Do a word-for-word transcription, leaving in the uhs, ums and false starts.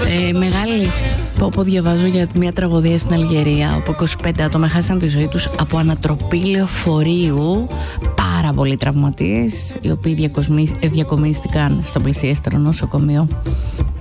Ε, μεγάλη. Πω διαβάζω για μια τραγωδία στην Αλγερία όπου είκοσι πέντε άτομα χάσαν τη ζωή τους από ανατροπή λεωφορείου. Πάρα πολλοί τραυματίες, οι οποίοι διακομίστηκαν στο πλησιέστερο νοσοκομείο.